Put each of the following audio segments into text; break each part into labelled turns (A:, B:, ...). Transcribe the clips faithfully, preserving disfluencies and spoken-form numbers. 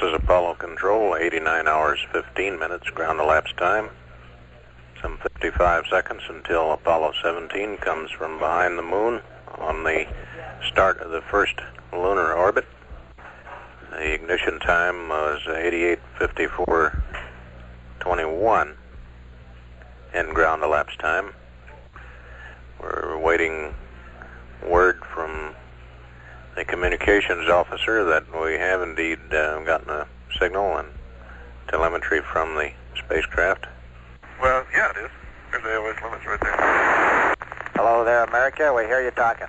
A: is Apollo Control, eighty-nine hours, fifteen minutes, ground elapsed time. Some fifty-five seconds until Apollo seventeen comes from behind the moon on the start of the first lunar orbit. The ignition time was eighty-eight fifty-four twenty-one in ground elapsed time. We're waiting word from the communications officer that we have indeed uh, gotten a signal and telemetry from the spacecraft.
B: Well, yeah, it is. There's the airways limits right there.
C: Hello there, America. We hear you talking.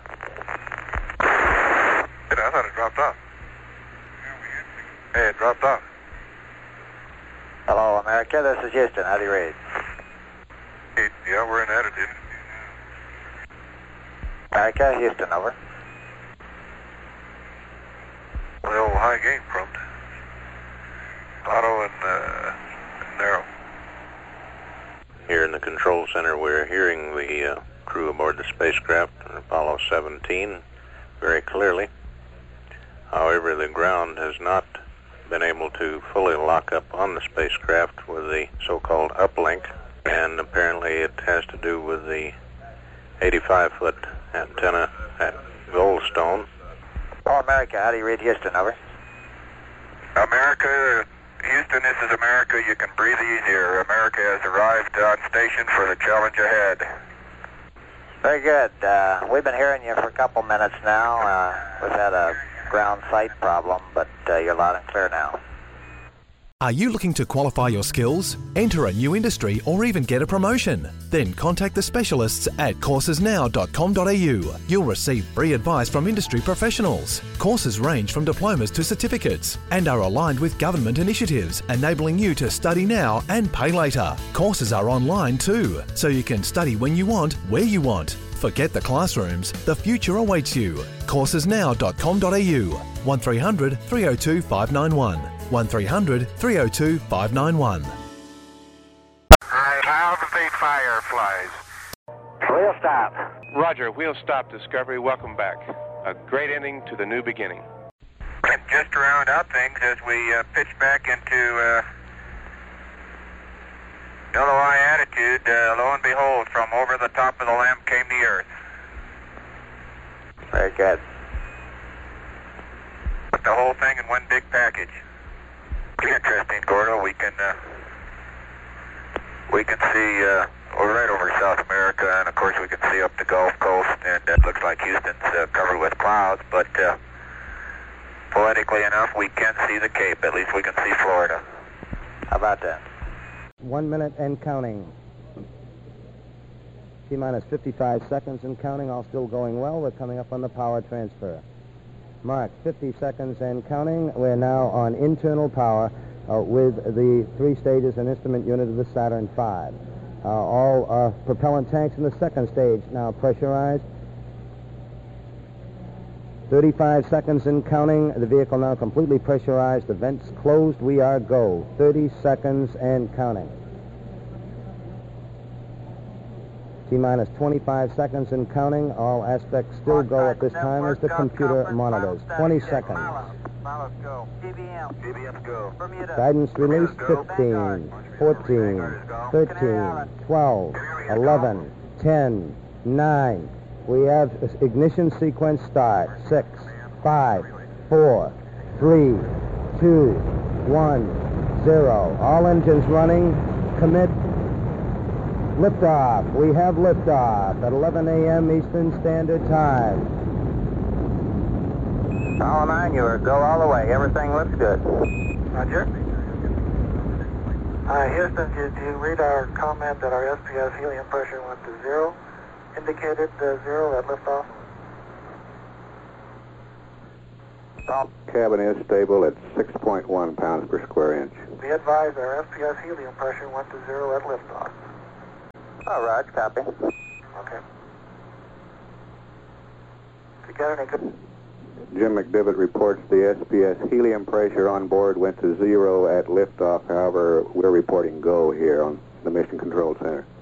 B: Hey, I thought it dropped off. Hey, it dropped off.
C: Hello, America. This is Houston. How do you read?
B: Hey, yeah, we're in attitude.
C: America, Houston, over.
B: Well, high gain prompt. Auto and, uh, and narrow.
A: Here in the control center, we're hearing the uh, crew aboard the spacecraft, Apollo seventeen, very clearly. However, the ground has not been able to fully lock up on the spacecraft with the so-called uplink, and apparently it has to do with the eighty-five foot antenna at Goldstone.
C: Oh, America, how do you read Houston, over?
B: America, Houston, this is America. You can breathe easier. America has arrived on station for the challenge ahead.
C: Very good. Uh, we've been hearing you for a couple minutes now. Uh, we've had a ground sight problem, but uh, you're loud and clear now.
D: Are you looking to qualify your skills, enter a new industry, or even get a promotion? Then contact the specialists at courses now dot com dot a u. You'll receive free advice from industry professionals. Courses range from diplomas to certificates and are aligned with government initiatives, enabling you to study now and pay later. Courses are online too, so you can study when you want, where you want. Forget the classrooms, the future awaits you. courses now dot com dot a u. one three hundred, three oh two, five nine one. one three hundred, three oh two, five nine one.
B: Cloud of the Fireflies.
C: We'll stop.
E: Roger, we'll stop Discovery. Welcome back. A great ending to the new beginning.
B: And just to round out things as we uh, pitch back into uh, L O I attitude, uh, lo and behold, from over the top of the lamp came the Earth.
C: Very good.
B: Put the whole thing in one big package. Interesting, Gordo. We can uh, we can see uh, right over South America, and of course we can see up the Gulf Coast, and it looks like Houston's uh, covered with clouds. But uh, poetically enough, we can see the Cape. At least we can see Florida.
C: How about that?
F: One minute and counting. T minus fifty-five seconds and counting. All still going well. We're coming up on the power transfer. Mark, fifty seconds and counting. We're now on internal power uh, with the three stages and instrument unit of the Saturn five. Uh, all uh, propellant tanks in the second stage now pressurized. thirty-five seconds and counting. The vehicle now completely pressurized. The vents closed. We are go. thirty seconds and counting. T-minus twenty-five seconds and counting. All aspects still go at this time as the computer monitors. twenty seconds.
C: Miles go. G B M.
B: G B M go.
F: Guidance release fifteen, fourteen, thirteen, twelve, eleven, ten, nine. We have ignition sequence start. six, five, four, three, two, one, zero. All engines running. Commit. Liftoff. We have liftoff at eleven a m Eastern Standard Time.
C: All nine, you are go all the way. Everything looks good.
G: Roger. Hi, Houston, did you read our comment that our S P S helium pressure went to zero? Indicated uh, zero at liftoff?
A: Top cabin is stable at six point one pounds per square inch.
G: Be advised our S P S helium pressure went to zero at liftoff.
C: All right, copy.
G: Okay. If you got any good...
A: Jim McDivitt reports the S P S helium pressure on board went to zero at liftoff. However, we're reporting go here on the Mission Control Center.